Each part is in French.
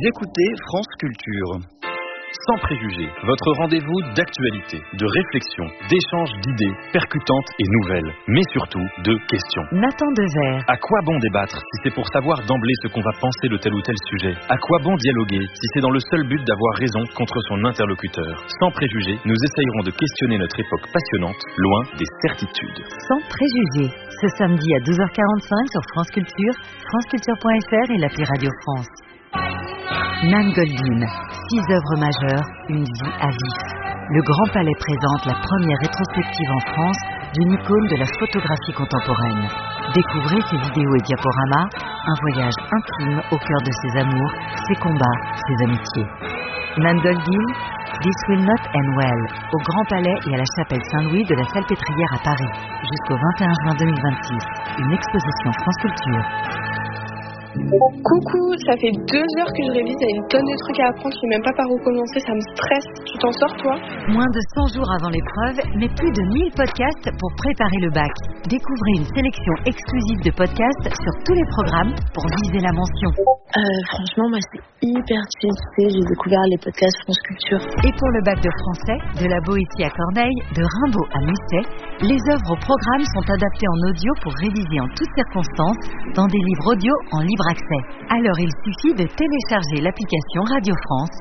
écoutez France Culture. Sans préjugés, votre rendez-vous d'actualité, de réflexion, d'échange d'idées percutantes et nouvelles, mais surtout de questions. Nathan Dever. À quoi bon débattre si c'est pour savoir d'emblée ce qu'on va penser de tel ou tel sujet? À quoi bon dialoguer si c'est dans le seul but d'avoir raison contre son interlocuteur? Sans préjugés, nous essayerons de questionner notre époque passionnante, loin des certitudes. Sans préjugés, ce samedi à 12h45 sur France Culture, franceculture.fr et l'appli Radio France. Nan Goldin, 6 œuvres majeures, une vie à vif. Le Grand Palais présente la première rétrospective en France d'une icône de la photographie contemporaine. Découvrez ses vidéos et diaporamas, un voyage intime au cœur de ses amours, ses combats, ses amitiés. Nan Goldin, This Will Not End Well, au Grand Palais et à la chapelle Saint-Louis de la Salpêtrière à Paris, jusqu'au 21 juin 2026. Une exposition France Culture. Coucou, ça fait 2 heures que je révise, il y a une tonne de trucs à apprendre, je sais même pas par où commencer, ça me stresse. Tu t'en sors toi? Moins de 100 jours avant l'épreuve, mais plus de 1000 podcasts pour préparer le bac. Découvrez une sélection exclusive de podcasts sur tous les programmes pour viser la mention. Franchement, moi c'est hyper chill, j'ai découvert les podcasts France Culture. Et pour le bac de français, de la Boétie à Corneille, de Rimbaud à Musset, les œuvres au programme sont adaptées en audio pour réviser en toutes circonstances dans des livres audio en libre accès. Alors il suffit de télécharger l'application Radio France.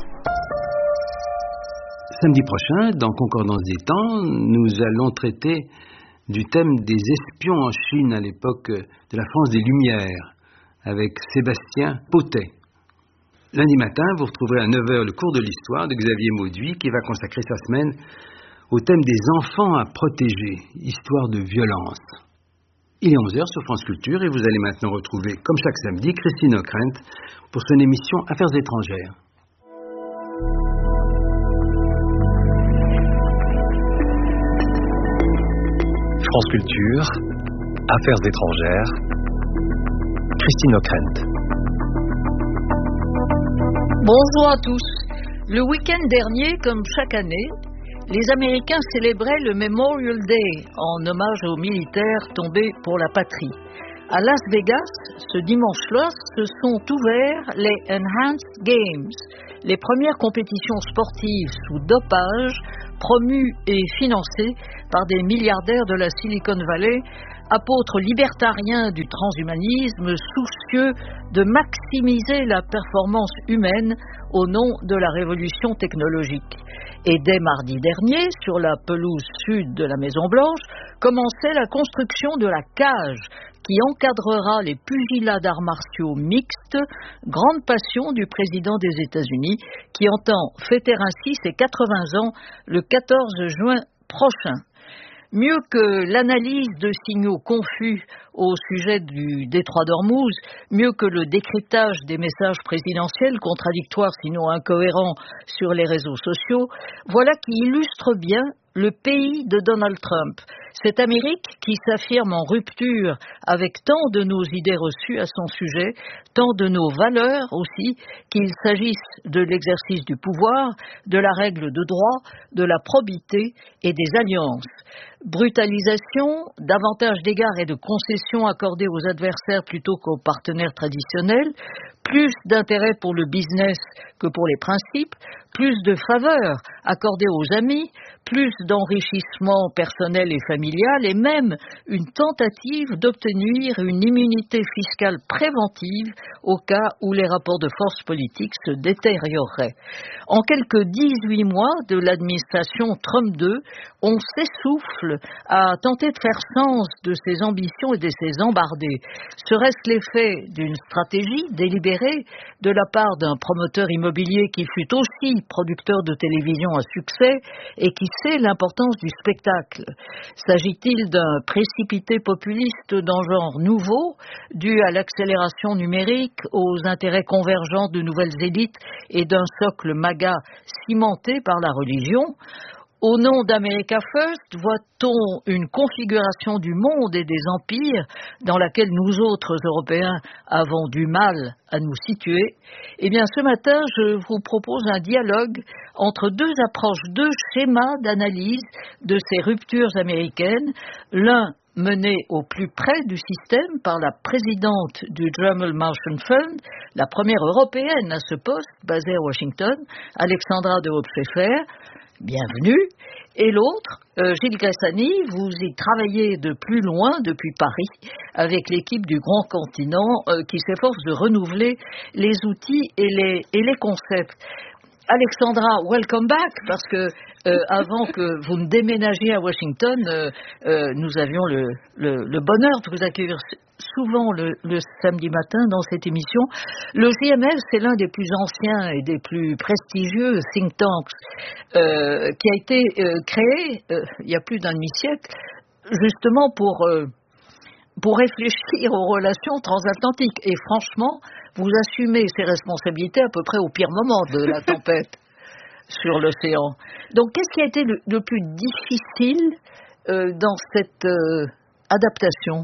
Samedi prochain, dans Concordance des temps, nous allons traiter du thème des espions en Chine à l'époque de la France des Lumières, avec Sébastien Potet. Lundi matin, vous retrouverez à 9h le cours de l'histoire de Xavier Mauduit qui va consacrer sa semaine au thème des enfants à protéger, histoire de violence. Il est 11h sur France Culture et vous allez maintenant retrouver, comme chaque samedi, Christine Ockrent pour son émission Affaires étrangères. France Culture, Affaires étrangères, Christine Ockrent. Bonjour à tous. Le week-end dernier, comme chaque année, les Américains célébraient le Memorial Day en hommage aux militaires tombés pour la patrie. À Las Vegas, ce dimanche-là, se sont ouverts les Enhanced Games, les premières compétitions sportives sous dopage, promues et financées par des milliardaires de la Silicon Valley, apôtres libertariens du transhumanisme, soucieux de maximiser la performance humaine au nom de la révolution technologique. Et dès mardi dernier, sur la pelouse sud de la Maison-Blanche, commençait la construction de la cage qui encadrera les pugilats d'arts martiaux mixtes, grande passion du président des États-Unis, qui entend fêter ainsi ses 80 ans le 14 juin prochain. Mieux que l'analyse de signaux confus au sujet du détroit d'Ormuz, mieux que le décryptage des messages présidentiels contradictoires sinon incohérents sur les réseaux sociaux, voilà qui illustre bien le pays de Donald Trump. Cette Amérique qui s'affirme en rupture avec tant de nos idées reçues à son sujet, tant de nos valeurs aussi, qu'il s'agisse de l'exercice du pouvoir, de la règle de droit, de la probité et des alliances. Brutalisation, davantage d'égards et de concessions accordées aux adversaires plutôt qu'aux partenaires traditionnels, plus d'intérêt pour le business que pour les principes, plus de faveurs accordées aux amis, plus d'enrichissement personnel et familial et même une tentative d'obtenir une immunité fiscale préventive au cas où les rapports de force politique se détérioreraient. En quelques 18 mois de l'administration Trump 2, on s'essouffle à tenter de faire sens de ses ambitions et de ses embardées. Serait-ce l'effet d'une stratégie délibérée de la part d'un promoteur immobilier qui fut aussi producteur de télévision à succès et qui sait l'importance du spectacle? S'agit-il d'un précipité populiste d'un genre nouveau, dû à l'accélération numérique, aux intérêts convergents de nouvelles élites et d'un socle MAGA cimenté par la religion? Au nom d'America First, voit-on une configuration du monde et des empires dans laquelle nous autres Européens avons du mal à nous situer? Eh bien, ce matin, je vous propose un dialogue entre deux approches, deux schémas d'analyse de ces ruptures américaines, l'un menée au plus près du système par la présidente du Dremel Marshall Fund, la première européenne à ce poste, basée à Washington, Alexandra de Hoop-Scheffer. Bienvenue. Et l'autre, Gilles Grassani, vous y travaillez de plus loin depuis Paris avec l'équipe du Grand Continent qui s'efforce de renouveler les outils et les concepts. Alexandra, welcome back, parce que avant que vous ne déménagiez à Washington, nous avions le bonheur de vous accueillir souvent le samedi matin dans cette émission. Le JMF, c'est l'un des plus anciens et des plus prestigieux think tanks qui a été créé il y a plus d'un demi-siècle, justement pour réfléchir aux relations transatlantiques. Et franchement, vous assumez ces responsabilités à peu près au pire moment de la tempête sur l'océan. Donc, qu'est-ce qui a été le plus difficile dans cette adaptation ?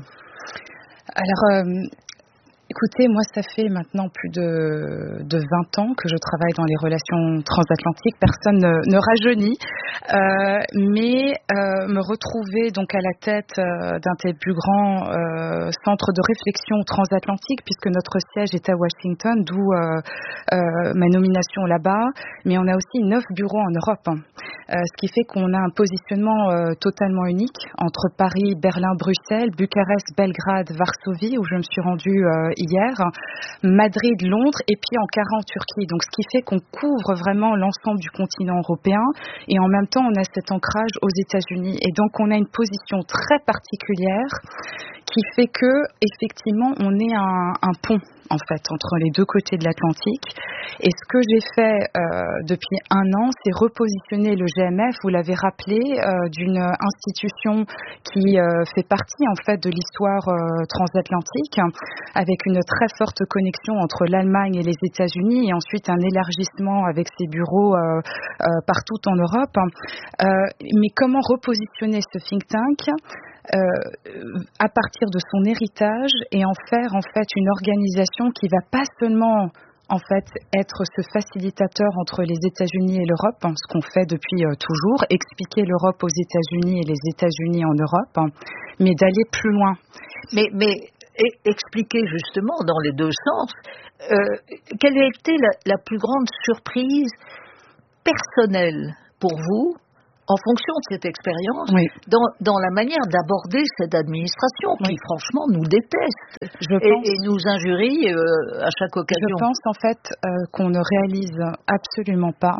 Alors, écoutez, moi, ça fait maintenant plus de 20 ans que je travaille dans les relations transatlantiques. Personne ne rajeunit, mais me retrouver donc à la tête d'un des plus grands centres de réflexion transatlantique, puisque notre siège est à Washington, d'où ma nomination là-bas, mais on a aussi 9 bureaux en Europe, ce qui fait qu'on a un positionnement totalement unique entre Paris, Berlin, Bruxelles, Bucarest, Belgrade, Varsovie, où je me suis rendue hier, Madrid, Londres et puis Ankara en Turquie. Donc ce qui fait qu'on couvre vraiment l'ensemble du continent européen et en même temps on a cet ancrage aux États-Unis. Et donc on a une position très particulière qui fait que effectivement on est un pont en fait entre les deux côtés de l'Atlantique. Et ce que j'ai fait depuis un an, c'est repositionner le GMF, vous l'avez rappelé, d'une institution qui fait partie en fait de l'histoire transatlantique, avec une très forte connexion entre l'Allemagne et les États-Unis, et ensuite un élargissement avec ses bureaux partout en Europe. Mais comment repositionner ce think tank à partir de son héritage et en faire en fait une organisation qui va pas seulement en fait être ce facilitateur entre les États-Unis et l'Europe, ce qu'on fait depuis toujours, expliquer l'Europe aux États-Unis et les États-Unis en Europe, mais d'aller plus loin. Mais expliquer justement dans les deux sens, quelle a été la plus grande surprise personnelle pour vous en fonction de cette expérience, oui, dans la manière d'aborder cette administration qui, franchement, nous déteste et nous injurie à chaque occasion. Je pense, en fait, qu'on ne réalise absolument pas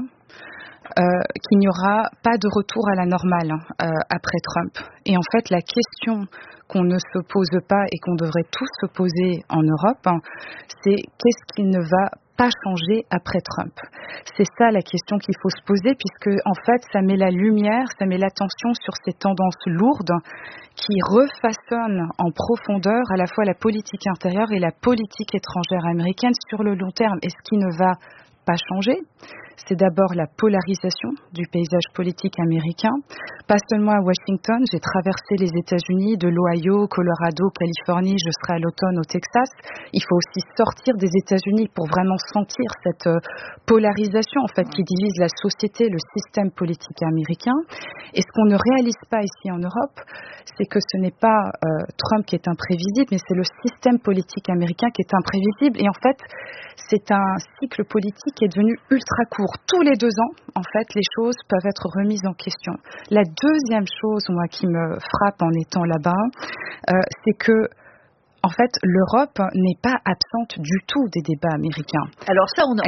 qu'il n'y aura pas de retour à la normale après Trump. Et en fait, la question qu'on ne se pose pas et qu'on devrait tous se poser en Europe, c'est qu'est-ce qui ne va pas changer après Trump. C'est ça la question qu'il faut se poser, puisque en fait ça met la lumière, ça met l'attention sur ces tendances lourdes qui refaçonnent en profondeur à la fois la politique intérieure et la politique étrangère américaine sur le long terme. Et ce qui ne va pas changer, c'est d'abord la polarisation du paysage politique américain. Pas seulement à Washington, j'ai traversé les États-Unis, de l'Ohio, Colorado, Californie, je serai à l'automne au Texas. Il faut aussi sortir des États-Unis pour vraiment sentir cette polarisation en fait qui divise la société, le système politique américain. Et ce qu'on ne réalise pas ici en Europe, c'est que ce n'est pas Trump qui est imprévisible, mais c'est le système politique américain qui est imprévisible. Et en fait, c'est un cycle politique qui est devenu ultra court. Tous les 2 ans, en fait, les choses peuvent être remises en question. La deuxième chose, moi, qui me frappe en étant là-bas, c'est que en fait, l'Europe n'est pas absente du tout des débats américains. Alors ça, on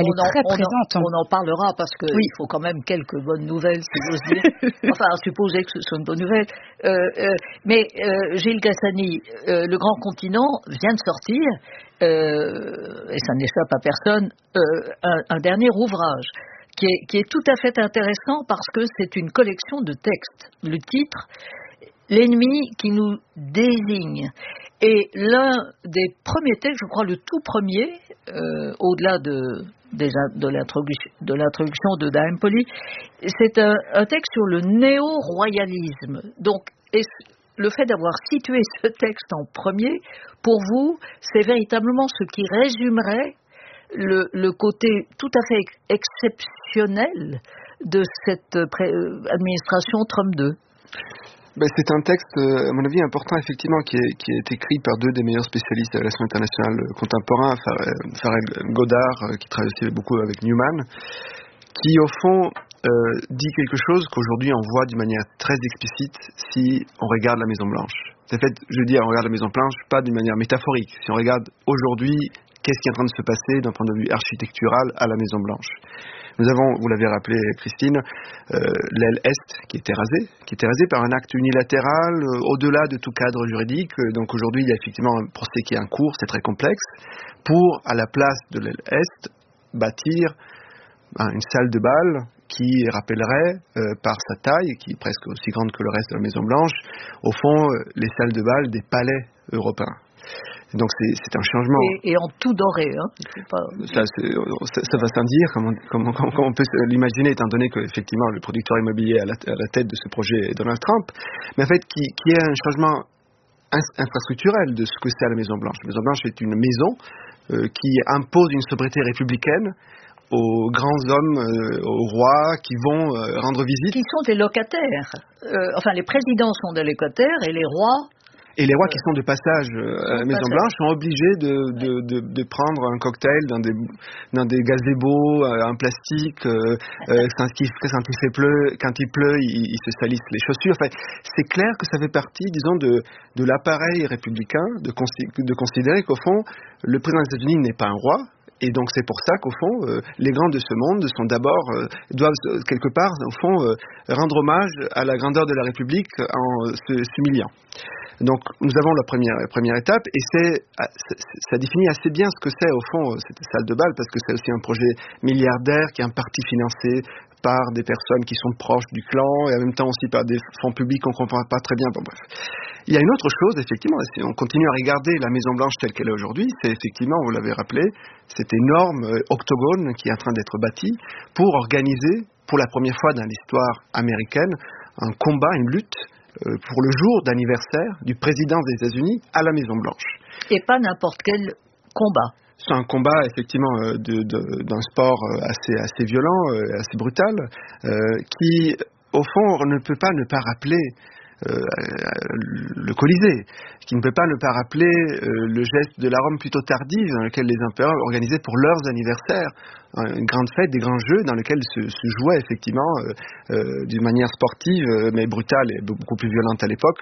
en parlera parce qu'il faut quand même quelques bonnes nouvelles, si j'ose dire. Enfin, à supposer que ce soit une bonne nouvelle. Mais Gilles Grassani, le Grand Continent vient de sortir, et ça n'échappe à personne, un dernier ouvrage qui est tout à fait intéressant parce que c'est une collection de textes. Le titre, L'ennemi qui nous désigne. Et l'un des premiers textes, je crois le tout premier, au-delà de l'introduction de Daim Poli, c'est un texte sur le néo-royalisme. Donc, le fait d'avoir situé ce texte en premier, pour vous, c'est véritablement ce qui résumerait le côté tout à fait exceptionnel de cette administration Trump 2. C'est un texte, à mon avis, important, effectivement, qui est écrit par deux des meilleurs spécialistes de la relation internationale contemporains, Farrell Goddard, qui travaille aussi beaucoup avec Newman, qui, au fond, dit quelque chose qu'aujourd'hui on voit d'une manière très explicite si on regarde la Maison Blanche. En fait, je dis on regarde la Maison Blanche pas d'une manière métaphorique. Si on regarde aujourd'hui, qu'est-ce qui est en train de se passer d'un point de vue architectural à la Maison Blanche. Nous avons, vous l'avez rappelé Christine, l'aile Est qui était rasée par un acte unilatéral au-delà de tout cadre juridique. Donc aujourd'hui, il y a effectivement un procès qui est en cours, c'est très complexe, pour, à la place de l'aile Est, bâtir une salle de bal qui rappellerait, par sa taille, qui est presque aussi grande que le reste de la Maison Blanche, au fond, les salles de bal des palais européens. Donc c'est un changement. Et en tout doré, hein. Ça va sans dire, comment on peut l'imaginer, étant donné que effectivement le producteur immobilier à la tête de ce projet est Donald Trump, mais en fait qui est un changement infrastructurel de ce que c'est à la Maison Blanche. La Maison Blanche est une maison qui impose une sobriété républicaine aux grands hommes, aux rois qui vont rendre visite. Qui sont des locataires. Les présidents sont des locataires et les rois... Et les rois qui sont de passage à la Maison Blanche sont obligés de prendre un cocktail dans des gazebos en plastique. Quand il pleut, ils se salissent les chaussures. Enfin, c'est clair que ça fait partie, disons, de l'appareil républicain de considérer qu'au fond, le président des États-Unis n'est pas un roi. Et donc c'est pour ça qu'au fond, les grands de ce monde doivent quelque part, au fond, rendre hommage à la grandeur de la République en s'humiliant. Donc nous avons la première étape, et ça définit assez bien ce que c'est au fond cette salle de bal, parce que c'est aussi un projet milliardaire qui est en partie financé par des personnes qui sont proches du clan, et en même temps aussi par des fonds publics qu'on ne comprend pas très bien. Bon, bref. Il y a une autre chose, effectivement, si on continue à regarder la Maison Blanche telle qu'elle est aujourd'hui, c'est effectivement, vous l'avez rappelé, cet énorme octogone qui est en train d'être bâti pour organiser, pour la première fois dans l'histoire américaine, un combat, une lutte pour le jour d'anniversaire du président des États-Unis à la Maison Blanche. Et pas n'importe quel combat. C'est un combat, effectivement, d'un sport assez violent, assez brutal, qui, au fond, ne peut pas ne pas rappeler le Colisée, qui ne peut pas ne pas rappeler le geste de la Rome plutôt tardive dans lequel les empereurs organisaient pour leurs anniversaires une grande fête, des grands jeux dans lesquels se jouait effectivement d'une manière sportive mais brutale et beaucoup plus violente à l'époque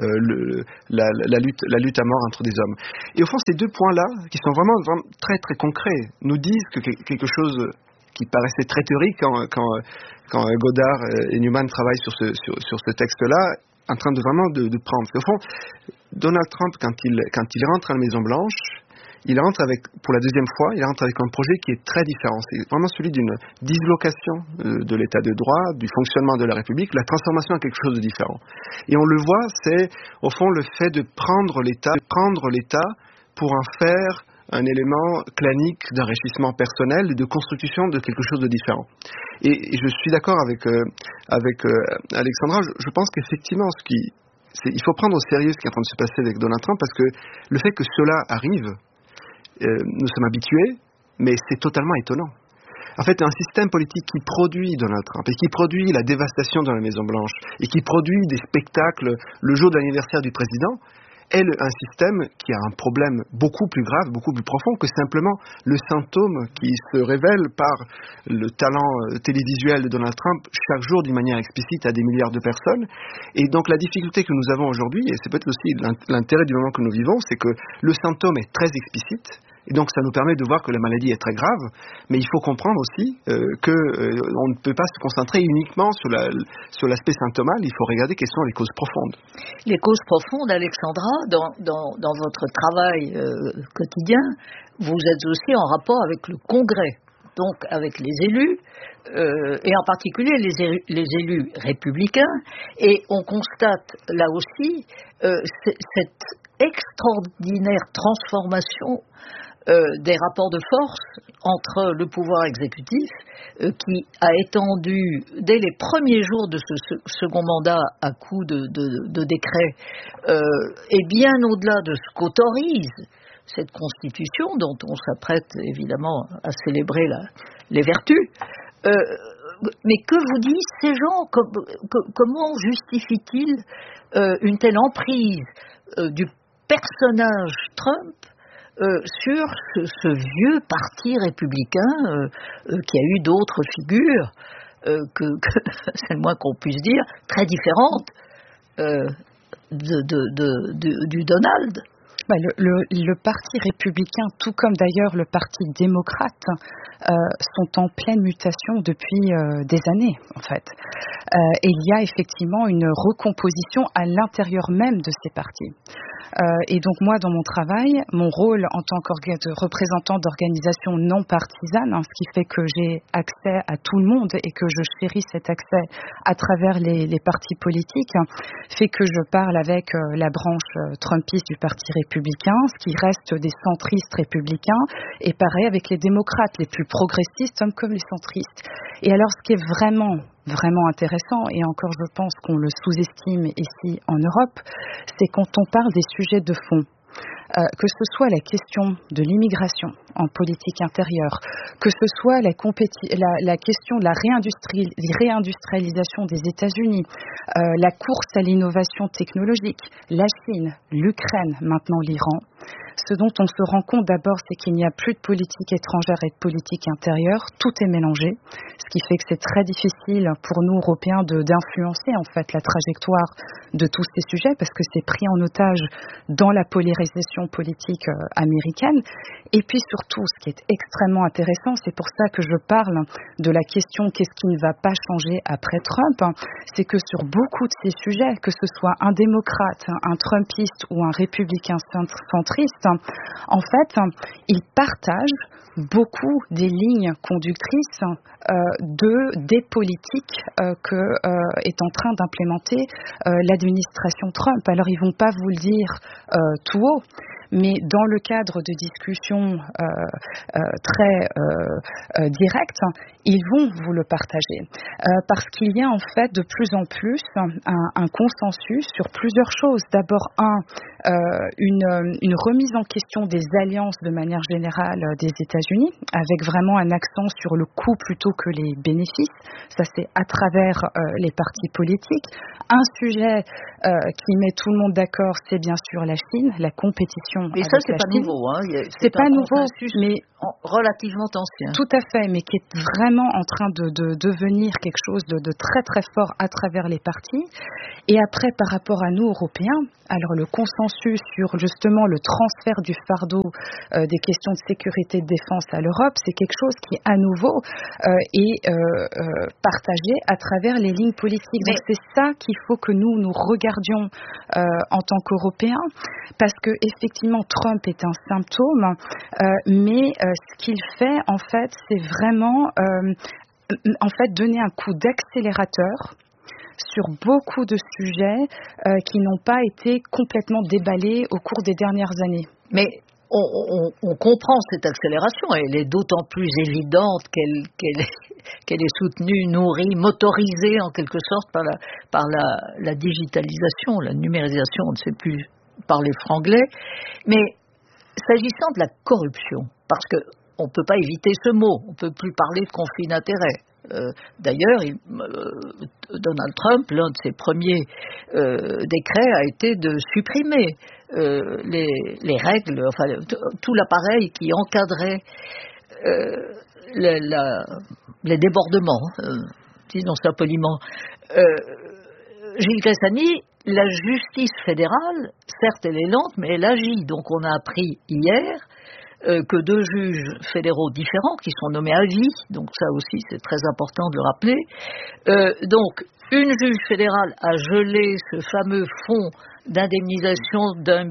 la lutte à mort entre des hommes. Et au fond, ces deux points-là, qui sont vraiment très très concrets, nous disent que quelque chose qui paraissait très théorique quand Goddard et Newman travaillent sur ce texte-là, en train de vraiment de prendre. Au fond, Donald Trump, quand il rentre à la Maison Blanche, il rentre pour la deuxième fois, il rentre avec un projet qui est très différent. C'est vraiment celui d'une dislocation de l'état de droit, du fonctionnement de la République, la transformation en quelque chose de différent. Et on le voit, c'est au fond le fait de prendre l'État pour en faire un élément clanique d'enrichissement personnel et de constitution de quelque chose de différent. Et je suis d'accord avec Alexandra, je pense qu'effectivement, il faut prendre au sérieux ce qui est en train de se passer avec Donald Trump, parce que le fait que cela arrive, nous sommes habitués, mais c'est totalement étonnant. En fait, un système politique qui produit Donald Trump et qui produit la dévastation dans la Maison-Blanche et qui produit des spectacles le jour de l'anniversaire du président est un système qui a un problème beaucoup plus grave, beaucoup plus profond que simplement le symptôme qui se révèle par le talent télévisuel de Donald Trump chaque jour d'une manière explicite à des milliards de personnes. Et donc la difficulté que nous avons aujourd'hui, et c'est peut-être aussi l'intérêt du moment que nous vivons, c'est que le symptôme est très explicite. Et donc ça nous permet de voir que la maladie est très grave, mais il faut comprendre aussi qu'on ne peut pas se concentrer uniquement sur l'aspect symptomal, il faut regarder quelles sont les causes profondes. Les causes profondes, Alexandra, dans votre travail quotidien, vous êtes aussi en rapport avec le Congrès, donc avec les élus, et en particulier les élus républicains, et on constate là aussi cette extraordinaire transformation des rapports de force entre le pouvoir exécutif qui a étendu dès les premiers jours de ce second mandat à coup de décret et bien au-delà de ce qu'autorise cette constitution dont on s'apprête évidemment à célébrer les vertus. Mais que vous disent ces gens? Comment justifient-ils une telle emprise du personnage Trump sur ce vieux parti républicain qui a eu d'autres figures que c'est le moins qu'on puisse dire, très différentes du Donald? Le parti républicain, tout comme d'ailleurs le parti démocrate, sont en pleine mutation depuis des années, en fait. Et il y a effectivement une recomposition à l'intérieur même de ces partis. Et donc moi, dans mon travail, mon rôle en tant que représentant d'organisation non partisane, ce qui fait que j'ai accès à tout le monde et que je chéris cet accès à travers les partis politiques, fait que je parle avec la branche trumpiste du Parti républicain, ce qui reste des centristes républicains, et pareil avec les démocrates, les plus progressistes comme les centristes. Et alors, ce qui est vraiment intéressant, et encore je pense qu'on le sous-estime ici en Europe, c'est quand on parle des sujets de fond. Que ce soit la question de l'immigration en politique intérieure, que ce soit la question de la réindustrialisation des États-Unis, la course à l'innovation technologique, la Chine, l'Ukraine, maintenant l'Iran. Ce dont on se rend compte d'abord, c'est qu'il n'y a plus de politique étrangère et de politique intérieure, tout est mélangé, ce qui fait que c'est très difficile pour nous Européens d'influencer en fait la trajectoire de tous ces sujets parce que c'est pris en otage dans la polarisation politique américaine. Et puis surtout, ce qui est extrêmement intéressant, c'est pour ça que je parle de la question qu'est-ce qui ne va pas changer après Trump, c'est que sur beaucoup de ces sujets, que ce soit un démocrate, un trumpiste ou un républicain centriste, en fait, ils partagent beaucoup des lignes conductrices des politiques que est en train d'implémenter l'administration Trump. Alors, ils vont pas vous le dire tout haut, mais dans le cadre de discussions très directes, ils vont vous le partager. Parce qu'il y a en fait de plus en plus un consensus sur plusieurs choses. D'abord, une remise en question des alliances de manière générale des États-Unis, avec vraiment un accent sur le coût plutôt que les bénéfices. Ça, c'est à travers les partis politiques. Un sujet qui met tout le monde d'accord, c'est bien sûr la Chine, la compétition. Et ça, c'est pas nouveau. C'est pas nouveau, mais relativement ancien. Tout à fait, mais qui est vraiment en train de devenir quelque chose de très très fort à travers les partis. Et après, par rapport à nous, Européens, alors le consensus sur justement le transfert du fardeau des questions de sécurité et de défense à l'Europe, c'est quelque chose qui, à nouveau, est partagé à travers les lignes politiques. Donc c'est ça qu'il faut que nous regardions en tant qu'Européens, parce que effectivement Trump est un symptôme, mais ce qu'il fait, en fait, c'est vraiment donner un coup d'accélérateur sur beaucoup de sujets qui n'ont pas été complètement déballés au cours des dernières années. Mais on comprend cette accélération, et elle est d'autant plus évidente qu'elle est soutenue, nourrie, motorisée en quelque sorte par la digitalisation, la numérisation, on ne sait plus parler franglais. Mais s'agissant de la corruption, parce qu'on ne peut pas éviter ce mot, on ne peut plus parler de conflit d'intérêts. D'ailleurs, Donald Trump, l'un de ses premiers décrets a été de supprimer les règles, enfin tout l'appareil qui encadrait les débordements, disons ça poliment. Gilles Cressani, la justice fédérale, certes elle est lente, mais elle agit. Donc on a appris hier que 2 juges fédéraux différents qui sont nommés à vie, donc ça aussi c'est très important de le rappeler. Donc une juge fédérale a gelé ce fameux fonds d'indemnisation d'1,8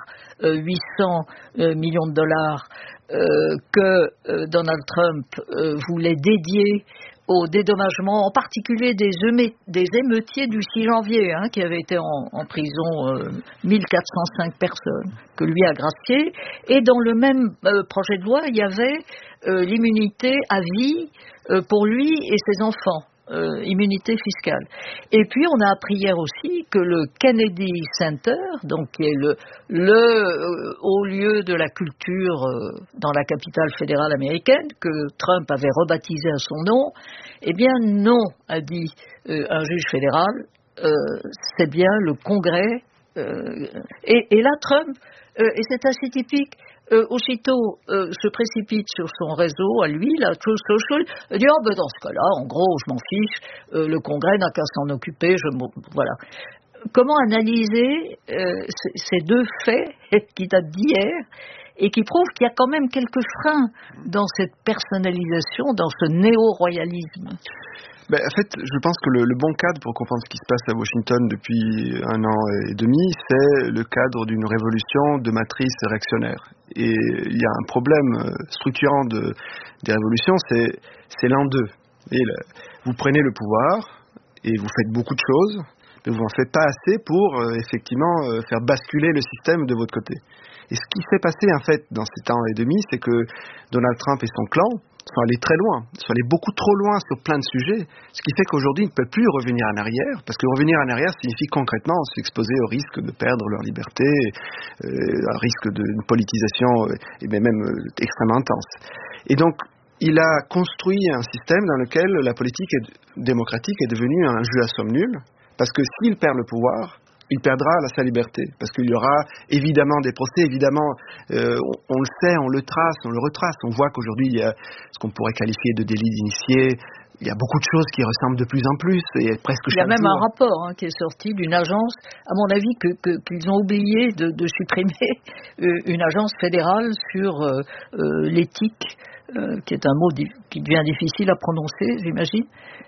milliard de dollars que Donald Trump voulait dédier au dédommagement, en particulier des émeutiers du 6 janvier, qui avaient été en prison 1405 personnes, que lui a gracié. Et dans le même projet de loi, il y avait l'immunité à vie pour lui et ses enfants. immunité fiscale. Et puis on a appris hier aussi que le Kennedy Center, donc qui est le haut lieu de la culture dans la capitale fédérale américaine, que Trump avait rebaptisé à son nom, eh bien non, a dit un juge fédéral, c'est bien le Congrès. Et là Trump, et c'est assez typique, aussitôt se précipite sur son réseau à lui, la Truth Social, et dit dans ce cas-là, en gros, je m'en fiche, le Congrès n'a qu'à s'en occuper, voilà. Comment analyser ces deux faits qui datent d'hier et qui prouvent qu'il y a quand même quelques freins dans cette personnalisation, dans ce néo-royalisme? En fait, je pense que le bon cadre pour comprendre ce qui se passe à Washington depuis 1 an et demi, c'est le cadre d'une révolution de matrice réactionnaire. Et il y a un problème structurant des révolutions, c'est l'an 2. Et vous prenez le pouvoir et vous faites beaucoup de choses, mais vous n'en faites pas assez pour effectivement faire basculer le système de votre côté. Et ce qui s'est passé en fait dans cet an et demi, c'est que Donald Trump et son clan sont allés très loin, sont allés beaucoup trop loin sur plein de sujets, ce qui fait qu'aujourd'hui ils ne peuvent plus revenir en arrière, parce que revenir en arrière signifie concrètement s'exposer au risque de perdre leur liberté, un risque d'une politisation et même extrêmement intense. Et donc il a construit un système dans lequel la politique démocratique est devenue un jeu à somme nulle, parce que s'il perd le pouvoir, il perdra sa liberté, parce qu'il y aura évidemment des procès, évidemment, on le sait, on le trace, on le retrace, on voit qu'aujourd'hui il y a ce qu'on pourrait qualifier de délit d'initié, il y a beaucoup de choses qui ressemblent de plus en plus, et presque il y a même un rapport qui est sorti d'une agence, à mon avis, qu'ils ont oublié de supprimer, une agence fédérale sur l'éthique, qui est un mot qui devient difficile à prononcer, j'imagine.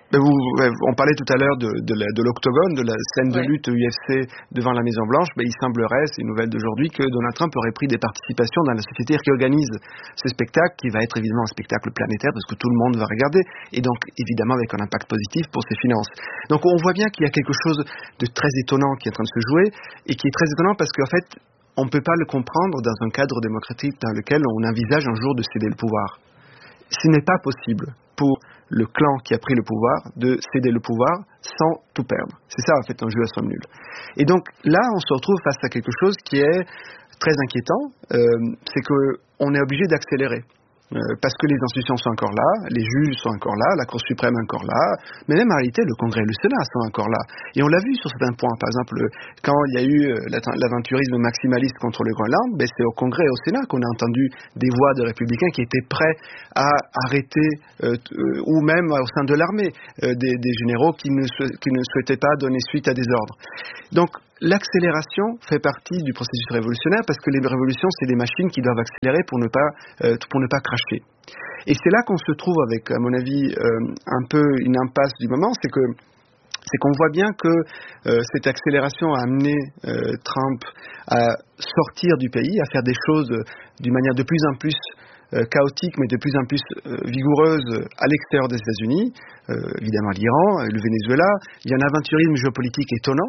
On parlait tout à l'heure de l'octogone, de la scène de lutte UFC devant la Maison Blanche. Il semblerait, c'est une nouvelle d'aujourd'hui, que Donald Trump aurait pris des participations dans la société qui organise ce spectacle, qui va être évidemment un spectacle planétaire, parce que tout le monde va regarder, et donc évidemment avec un impact positif pour ses finances. Donc on voit bien qu'il y a quelque chose de très étonnant qui est en train de se jouer, et qui est très étonnant parce qu'en fait, on ne peut pas le comprendre dans un cadre démocratique dans lequel on envisage un jour de céder le pouvoir. Ce n'est pas possible pour le clan qui a pris le pouvoir de céder le pouvoir sans tout perdre. C'est ça en fait un jeu à somme nulle. Et donc là on se retrouve face à quelque chose qui est très inquiétant, c'est qu'on est obligé d'accélérer. Parce que les institutions sont encore là, les juges sont encore là, la Cour suprême est encore là, mais même en réalité le Congrès et le Sénat sont encore là. Et on l'a vu sur certains points, par exemple quand il y a eu l'aventurisme maximaliste contre le Groenland, c'est au Congrès et au Sénat qu'on a entendu des voix de républicains qui étaient prêts à arrêter, ou même au sein de l'armée, des généraux qui ne souhaitaient pas donner suite à des ordres. Donc l'accélération fait partie du processus révolutionnaire parce que les révolutions, c'est des machines qui doivent accélérer pour ne pas cracher. Et c'est là qu'on se trouve avec, à mon avis, un peu une impasse du moment, c'est qu'on voit bien que cette accélération a amené Trump à sortir du pays, à faire des choses d'une manière de plus en plus chaotique, mais de plus en plus vigoureuse à l'extérieur des États-Unis, évidemment l'Iran, le Venezuela. Il y a un aventurisme géopolitique étonnant.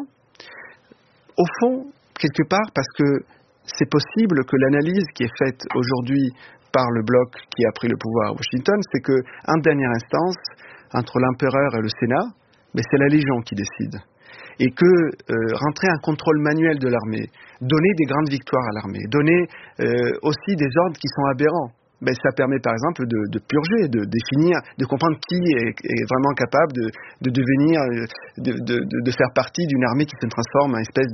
Au fond, quelque part, parce que c'est possible que l'analyse qui est faite aujourd'hui par le bloc qui a pris le pouvoir à Washington, c'est qu'en dernière instance, entre l'empereur et le Sénat, c'est la Légion qui décide. Et que rentrer un contrôle manuel de l'armée, donner des grandes victoires à l'armée, donner aussi des ordres qui sont aberrants, ça permet par exemple de purger, de définir, de comprendre qui est vraiment capable de devenir, de faire partie d'une armée qui se transforme en espèce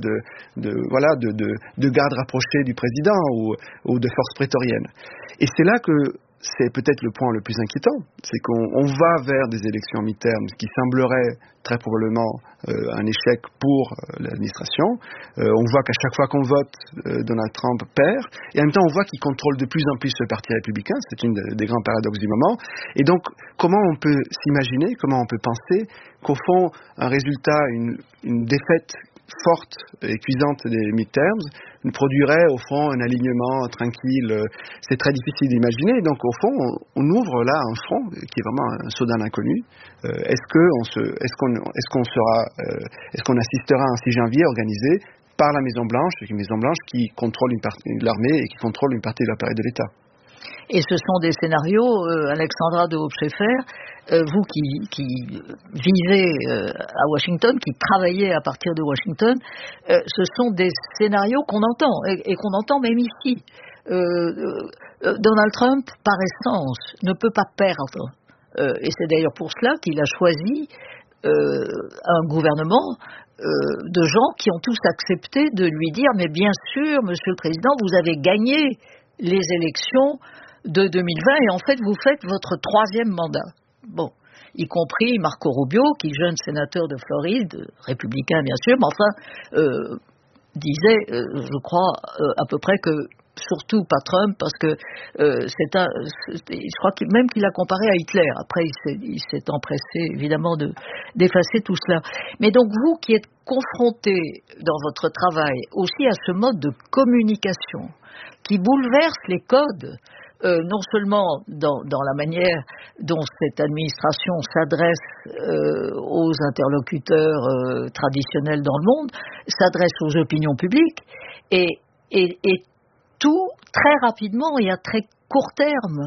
de garde rapprochée du président ou de force prétorienne. Et c'est là que c'est peut-être le point le plus inquiétant, c'est qu'on va vers des élections mi-termes qui sembleraient très probablement un échec pour l'administration. On voit qu'à chaque fois qu'on vote, Donald Trump perd, et en même temps on voit qu'il contrôle de plus en plus le parti républicain, c'est une des grands paradoxes du moment. Et donc comment on peut s'imaginer, comment on peut penser qu'au fond un résultat, une défaite forte et cuisante des midterms produirait au fond un alignement tranquille. C'est très difficile d'imaginer. Donc au fond, on ouvre là un front qui est vraiment un saut dans l'inconnu. Est-ce qu'on assistera à un 6 janvier organisé par la Maison Blanche qui contrôle une partie de l'armée et qui contrôle une partie de l'appareil de l'État? Et ce sont des scénarios, Alexandra de Hoopscheffer, vous qui vivez à Washington, qui travaillez à partir de Washington, ce sont des scénarios qu'on entend, et qu'on entend même ici. Donald Trump, par essence, ne peut pas perdre. Et c'est d'ailleurs pour cela qu'il a choisi un gouvernement de gens qui ont tous accepté de lui dire « Mais bien sûr, Monsieur le Président, vous avez gagné les élections de 2020 et en fait, vous faites votre 3e mandat. » Bon, y compris Marco Rubio, qui est jeune sénateur de Floride, républicain bien sûr, mais enfin, disait, je crois, à peu près que surtout pas Trump, parce que je crois même qu'il l'a comparé à Hitler. Après, il s'est empressé, évidemment, d'effacer tout cela. Mais donc, vous qui êtes confronté dans votre travail aussi à ce mode de communication qui bouleverse les codes, non seulement dans la manière dont cette administration s'adresse aux interlocuteurs traditionnels dans le monde, s'adresse aux opinions publiques, et tout très rapidement et à très court terme,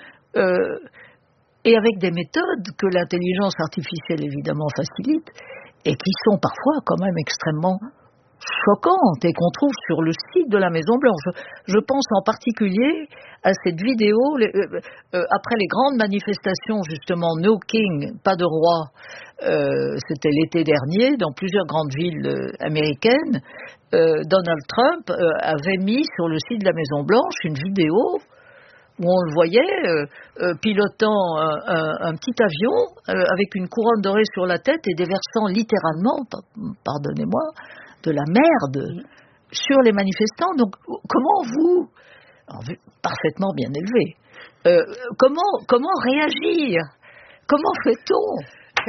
et avec des méthodes que l'intelligence artificielle évidemment facilite et qui sont parfois quand même extrêmement choquantes et qu'on trouve sur le site de la Maison Blanche. Je pense en particulier à cette vidéo après les grandes manifestations justement No King, pas de roi, c'était l'été dernier dans plusieurs grandes villes américaines. Donald Trump avait mis sur le site de la Maison Blanche une vidéo où on le voyait pilotant un petit avion avec une couronne dorée sur la tête et déversant littéralement, pardonnez-moi, de la merde sur les manifestants. Donc comment vous, parfaitement bien élevé, comment réagir? Comment fait-on?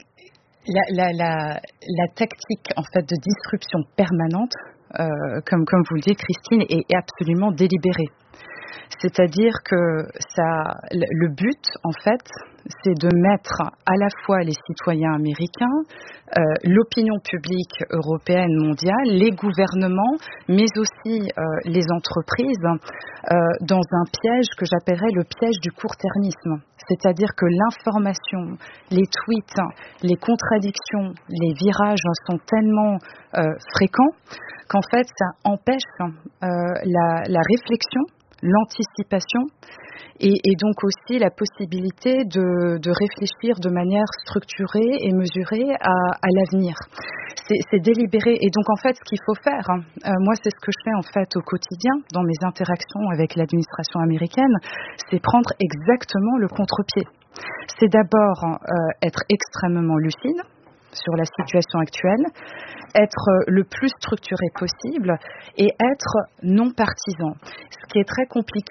La tactique en fait de disruption permanente, comme vous le dites Christine, est absolument délibérée. C'est-à-dire que le but, en fait, c'est de mettre à la fois les citoyens américains, l'opinion publique européenne, mondiale, les gouvernements, mais aussi les entreprises, dans un piège que j'appellerais le piège du court-termisme. C'est-à-dire que l'information, les tweets, les contradictions, les virages sont tellement fréquents qu'en fait, ça empêche la réflexion, l'anticipation et donc aussi la possibilité de réfléchir de manière structurée et mesurée à l'avenir. C'est délibéré. Et donc en fait, ce qu'il faut faire, moi c'est ce que je fais en fait au quotidien dans mes interactions avec l'administration américaine, c'est prendre exactement le contre-pied. C'est d'abord être extrêmement lucide sur la situation actuelle, être le plus structuré possible et être non partisan. Ce qui est très compliqué